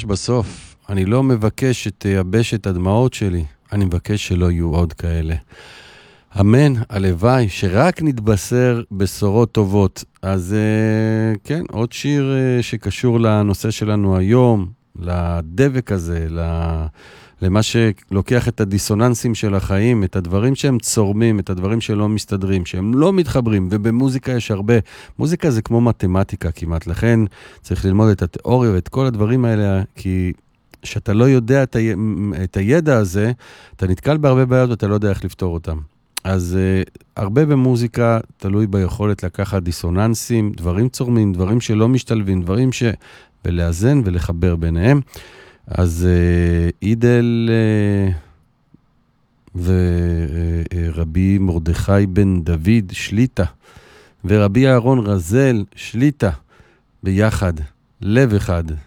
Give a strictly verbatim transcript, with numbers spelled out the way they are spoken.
ממש בסוף. אני לא מבקש שתייבש את הדמעות שלי, אני מבקש שלא יהיו עוד כאלה. אמן, הלוואי, שרק נתבשר בשורות טובות. אז כן, עוד שיר שקשור לנושא שלנו היום, לדבק הזה, למה שלוקח את הדיסוננסים של החיים, את הדברים שהם צורמים, את הדברים שלא מסתדרים, שהם לא מתחברים, ובמוזיקה יש הרבה. מוזיקה זה כמו מתמטיקה כמעט, לכן צריך ללמוד את התיאוריה ואת כל הדברים האלה, כי שאתה לא יודע את, ה... את הידע הזה, אתה נתקל בהרבה בעיות ואתה לא יודע איך לפתור אותם. אז uh, הרבה במוזיקה תלוי ביכולת לקחת דיסוננסים, דברים צורמים, דברים שלא משתלבים, דברים ש... ולאזן ולחבר ביניהם. אז uh, אידל uh, ורבי uh, מרדכי בן דוד שליטה, ורבי אהרון רזל שליטה, ביחד, לב אחד.